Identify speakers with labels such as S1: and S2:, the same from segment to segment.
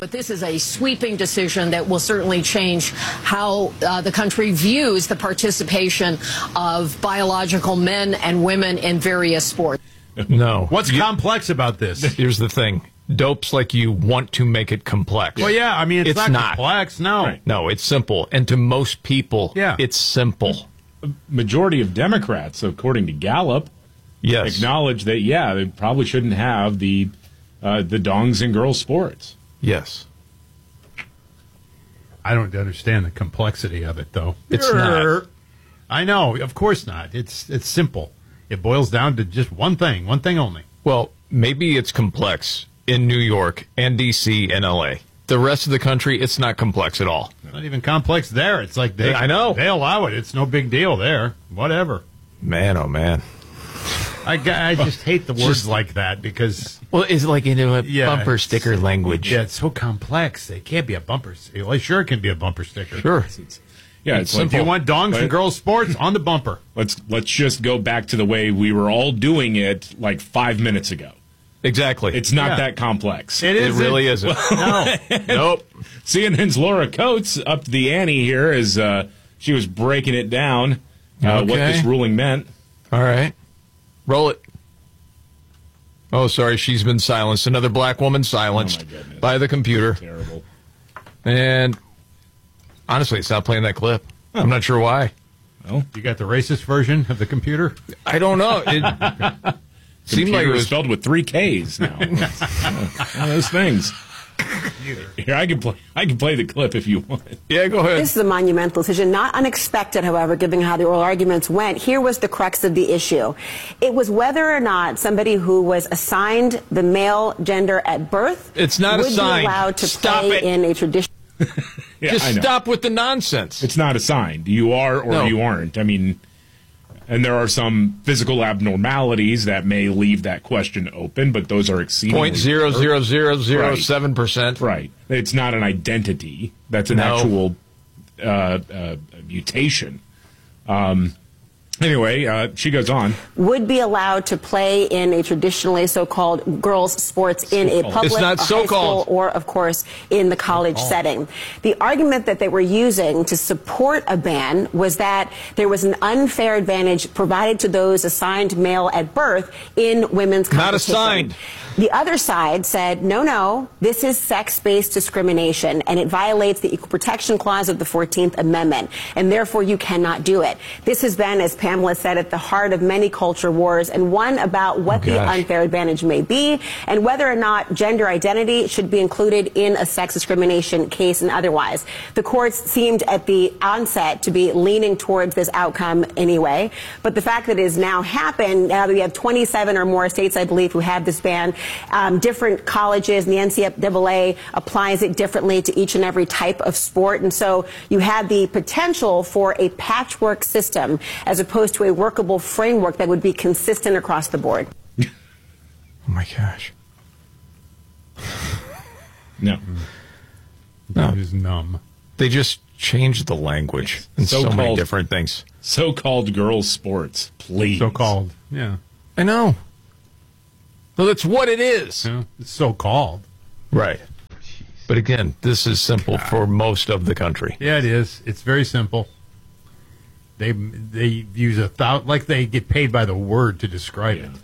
S1: But this is a sweeping decision that will certainly change how the country views the participation of biological men and women in various sports.
S2: No.
S3: What's complex about this?
S2: Here's the thing. Dopes like you want to make it complex.
S3: Well, yeah, I mean, it's not complex, no.
S4: Right.
S2: No, it's simple. And to most people, it's simple.
S4: Majority of Democrats, according to Gallup, acknowledge that, they probably shouldn't have the dongs in girls' sports.
S2: Yes.
S3: I don't understand the complexity of it, though.
S2: It's not.
S3: I know, of course not. It's simple. It boils down to just one thing only.
S2: Well, maybe it's complex in New York and D.C. and L.A. The rest of the country, it's not complex at all.
S3: It's not even complex there. It's like they allow it. It's no big deal there. Whatever.
S2: Man, oh man.
S3: I just hate the words like that because...
S2: Well, it's like bumper sticker language.
S3: Yeah, it's so complex. It can't be a bumper sticker. Well, sure, it can be a bumper sticker.
S2: Sure.
S4: It's
S3: simple. If you want dongs and girls' sports, on the bumper.
S4: Let's just go back to the way we were all doing it like 5 minutes ago.
S2: Exactly.
S4: It's not that complex.
S3: It
S2: really isn't.
S3: No.
S2: Nope.
S4: CNN's Laura Coates upped the ante here as she was breaking it down, what this ruling meant.
S2: All right. Roll it. Oh, sorry, she's been silenced. Another black woman silenced by the computer.
S4: Terrible.
S2: And honestly, it's not playing that clip. I'm not sure why.
S4: Well,
S3: you got the racist version of the computer?
S2: I don't know. It seemed like it was
S4: spelled with 3 Ks now. One of those things. Here, I can play the clip if you want.
S2: Yeah, go ahead.
S5: This is a monumental decision, not unexpected, however, given how the oral arguments went. Here was the crux of the issue. It was whether or not somebody who was assigned the male gender at birth
S2: it's not
S5: would
S2: assigned.
S5: be allowed to
S2: Stop
S5: play
S2: it.
S5: in a traditional...
S2: Just stop with the nonsense.
S4: It's not assigned. You are or you aren't. I mean, and there are some physical abnormalities that may leave that question open, but those are exceedingly...
S2: 0.00007%.
S4: Right. It's not an identity. That's an actual mutation. Anyway, she goes on.
S5: Would be allowed to play in a traditionally so-called girls' sports in a public,
S2: it's not
S5: high school, or, of course, in the college setting. The argument that they were using to support a ban was that there was an unfair advantage provided to those assigned male at birth in women's competition.
S2: Not assigned.
S5: The other side said, no, this is sex-based discrimination, and it violates the Equal Protection Clause of the 14th Amendment, and therefore you cannot do it. This has been, as Pamela said, at the heart of many culture wars, and one about what the unfair advantage may be, and whether or not gender identity should be included in a sex discrimination case and otherwise. The courts seemed at the onset to be leaning towards this outcome anyway, but the fact that it has now happened, now that we have 27 or more states, I believe, who have this ban, different colleges, and the NCAA applies it differently to each and every type of sport. And so you have the potential for a patchwork system as opposed to a workable framework that would be consistent across the board.
S2: Oh, my gosh.
S4: No.
S3: That is numb.
S2: They just changed the language in so many different things.
S4: So-called girls' sports, please.
S3: So-called, yeah.
S2: I know. Well, that's what it is.
S3: Yeah, it's so-called.
S2: Right. But again, this is simple for most of the country.
S3: Yeah, it is. It's very simple. They use like they get paid by the word to describe it.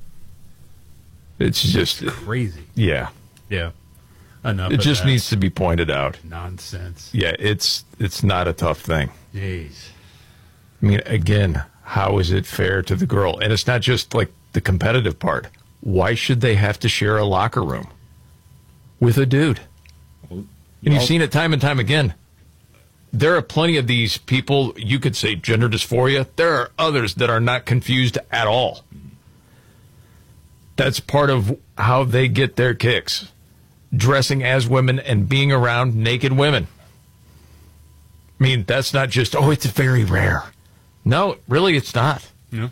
S2: It's just
S3: crazy.
S2: Yeah.
S3: Yeah. Enough.
S2: It just needs to be pointed out.
S3: Nonsense.
S2: Yeah, it's not a tough thing.
S3: Jeez.
S2: I mean, again, how is it fair to the girl? And it's not just like the competitive part. Why should they have to share a locker room with a dude? And you've seen it time and time again. There are plenty of these people, you could say gender dysphoria. There are others that are not confused at all. That's part of how they get their kicks. Dressing as women and being around naked women. I mean, that's not just, it's very rare. No, really, it's not.
S3: Yeah.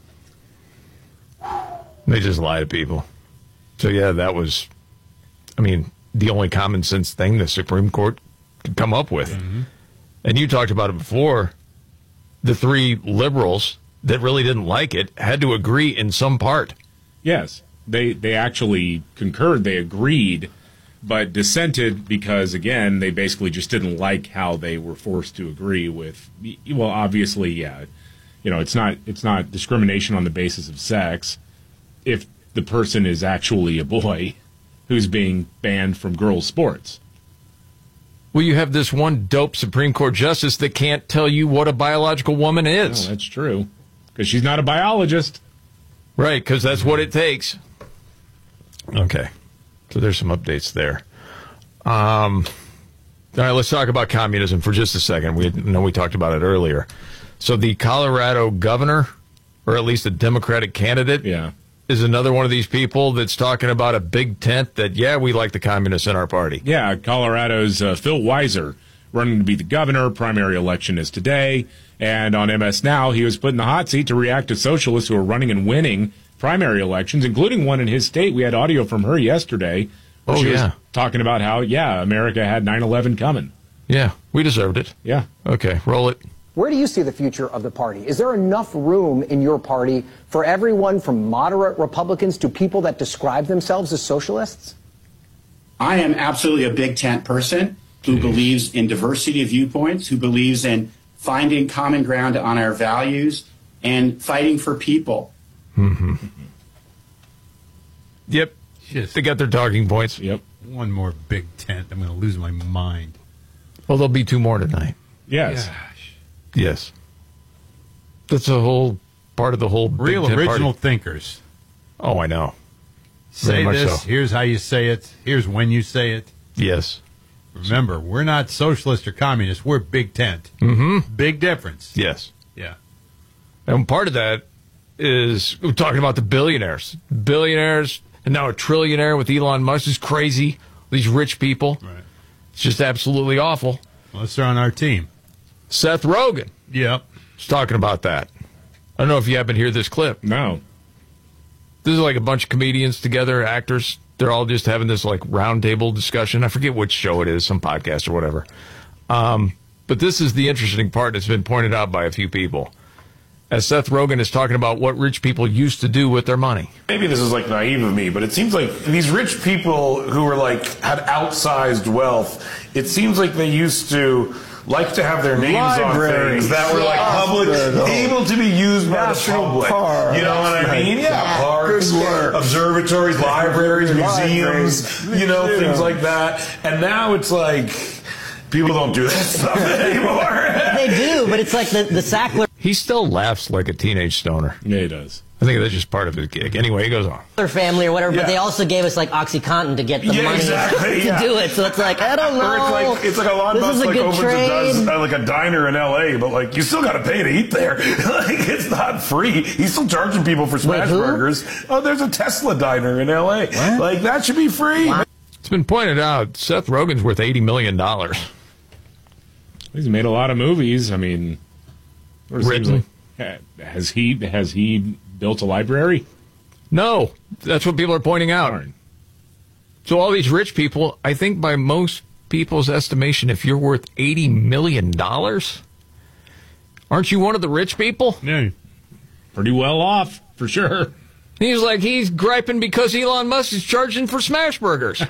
S2: They just lie to people. So, yeah, that was, the only common sense thing the Supreme Court could come up with. Mm-hmm. And you talked about it before. The 3 liberals that really didn't like it had to agree in some part.
S4: Yes. They actually concurred. They agreed but dissented because, again, they basically just didn't like how they were forced to agree with. Well, obviously, yeah, it's not discrimination on the basis of sex if the person is actually a boy who's being banned from girls' sports.
S2: Well, you have this one dope Supreme Court justice that can't tell you what a biological woman is.
S4: No, that's true, because she's not a biologist.
S2: Right, because that's what it takes. Okay, so there's some updates there. All right, let's talk about communism for just a second. We talked about it earlier. So the Colorado governor, or at least a Democratic candidate, is another one of these people that's talking about a big tent that, we like the communists in our party.
S4: Yeah, Colorado's Phil Weiser running to be the governor. Primary election is today. And on MS Now, he was put in the hot seat to react to socialists who are running and winning primary elections, including one in his state. We had audio from her yesterday. She was talking about how, America had 9/11 coming.
S2: Yeah, we deserved it.
S4: Yeah.
S2: Okay, roll it.
S6: Where do you see the future of the party? Is there enough room in your party for everyone from moderate Republicans to people that describe themselves as socialists?
S7: I am absolutely a big tent person who believes in diversity of viewpoints, who believes in finding common ground on our values and fighting for people.
S2: Mm-hmm. Yep. They got their talking points.
S4: Yep.
S3: One more big tent. I'm going to lose my mind.
S2: Well, there'll be 2 more tonight.
S4: Yes.
S3: Gosh.
S2: Yes. That's a whole part of the whole
S3: real
S2: big
S3: original
S2: party.
S3: thinkers.
S2: Oh, I know.
S3: Say
S2: Very
S3: this.
S2: much so.
S3: Here's how you say it. Here's when you say it.
S2: Yes.
S3: Remember, we're not socialist or communist. We're big tent.
S2: Mm-hmm.
S3: Big difference.
S2: Yes.
S3: Yeah.
S2: And part of that is we're talking about the billionaires. Billionaires, and now a trillionaire with Elon Musk is crazy. These rich people.
S3: Right.
S2: It's just absolutely awful.
S3: Unless they're on our team.
S2: Seth Rogen.
S3: Yep.
S2: Is talking about that. I don't know if you happen to hear this clip.
S4: No.
S2: This is like a bunch of comedians together, actors. They're all just having this like roundtable discussion. I forget which show it is, some podcast or whatever. But this is the interesting part that's been pointed out by a few people. As Seth Rogen is talking about what rich people used to do with their money.
S8: Maybe this is like naive of me, but it seems like these rich people who were like had outsized wealth, it seems like they used to like to have their names on things that were like public, able to be used by the public. Park. You know what I mean? Yeah, parks, observatories, libraries, museums, things like that. And now it's like people don't do that stuff anymore.
S9: They do, but it's like the Sackler.
S2: He still laughs like a teenage stoner.
S4: Yeah, he does.
S2: I think that's just part of his gig. Anyway, he goes on.
S9: Their family or whatever, but they also gave us like OxyContin to get the money to do it. So it's like, I don't know.
S8: It's like Elon Musk like opens like a diner in L.A., but like you still got to pay to eat there. Like it's not free. He's still charging people for smash burgers. Oh, there's a Tesla diner in L.A. What? Like that should be free.
S2: Wow. It's been pointed out Seth Rogen's worth $80 million.
S4: He's made a lot of movies. I mean,
S2: written.
S4: Has he built a library?
S2: No, that's what people are pointing out. So all these rich people, I think by most people's estimation, if you're worth $80 million, aren't you one of the rich people?
S4: Yeah, pretty well off for sure.
S2: He's griping because Elon Musk is charging for smash burgers.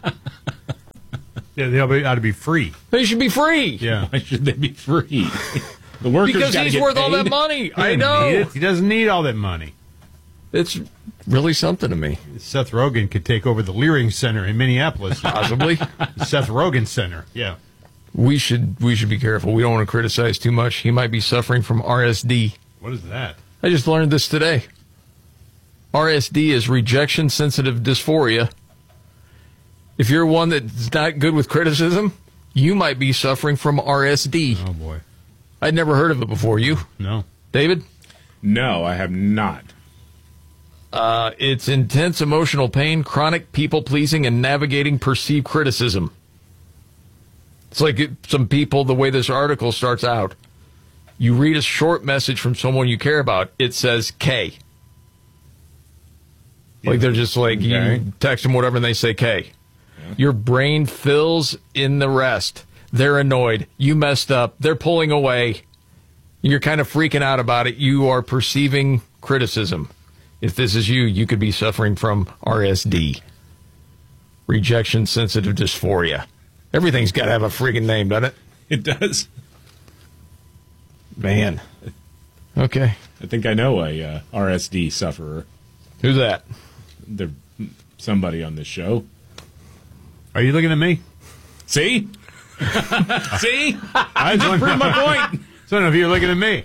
S3: Yeah, they ought to be free.
S2: They should be free.
S3: Yeah.
S4: Why should they be free? The workers
S2: because he's worth all that money. I know.
S3: He doesn't need all that money.
S2: It's really something to me.
S3: Seth Rogen could take over the Leering Center in Minneapolis.
S2: Possibly.
S3: The Seth Rogen Center. Yeah.
S2: We should be careful. We don't want to criticize too much. He might be suffering from RSD.
S3: What is that?
S2: I just learned this today. RSD is rejection-sensitive dysphoria. If you're one that's not good with criticism, you might be suffering from RSD.
S3: Oh, boy.
S2: I'd never heard of it before. You?
S3: No.
S2: David?
S4: No, I have not.
S2: It's intense emotional pain, chronic people-pleasing, and navigating perceived criticism. It's like some people, the way this article starts out, you read a short message from someone you care about, it says K. Like they're just like, you text them whatever and they say K. Yeah. Your brain fills in the rest. They're annoyed. You messed up. They're pulling away. You're kind of freaking out about it. You are perceiving criticism. If this is you, you could be suffering from RSD. rejection-sensitive dysphoria. Everything's got to have a friggin' name, doesn't it?
S4: It does.
S2: Man. Okay.
S4: I think I know a RSD sufferer.
S2: Who's that?
S4: They're somebody on this show.
S3: Are you looking at me?
S4: See? See? I just proved my point.
S3: So I don't know if you're looking at me.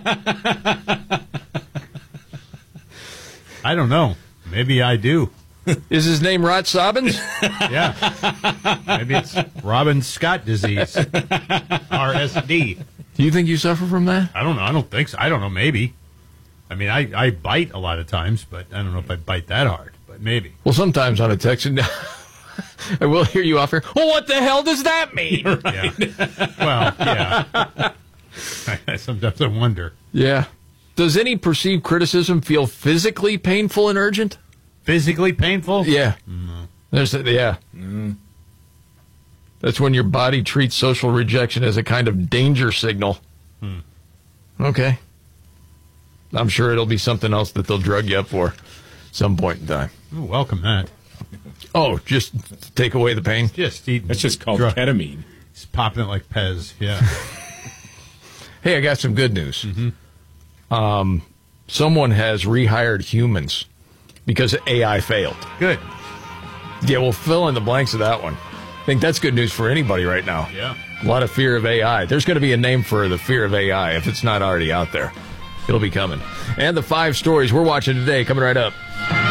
S3: I don't know. Maybe I do.
S2: Is his name Rod Sobbins?
S3: Yeah. Maybe it's Robin Scott disease. RSD.
S2: Do you think you suffer from that?
S3: I don't know. I don't think so. I don't know. Maybe. I mean, I bite a lot of times, but I don't know if I bite that hard. But maybe.
S2: Well, sometimes on a text, I will hear you off here. Well, what the hell does that mean?
S3: Yeah. Well, yeah. Sometimes I wonder.
S2: Yeah. Does any perceived criticism feel physically painful and urgent?
S3: Physically painful?
S2: Yeah.
S3: No.
S2: Yeah. That's when your body treats social rejection as a kind of danger signal. Okay. I'm sure it'll be something else that they'll drug you up for some point in time.
S3: Oh, welcome that.
S2: Oh, just take away the pain?
S3: Just eat.
S4: That's just called ketamine.
S3: He's popping it like Pez. Yeah.
S2: Hey, I got some good news. Someone has rehired humans because AI failed.
S3: Good.
S2: Yeah, we'll fill in the blanks of that one. I think that's good news for anybody right now.
S3: Yeah.
S2: A lot of fear of AI. There's going to be a name for the fear of AI if it's not already out there. It'll be coming. And the 5 stories we're watching today coming right up.